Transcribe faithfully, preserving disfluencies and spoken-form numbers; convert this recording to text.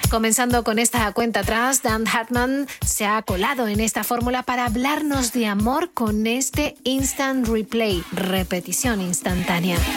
Comenzando con esta cuenta atrás, Dan Hartman se ha colado en esta fórmula para hablarnos de amor con este Instant Replay, repetición instantánea.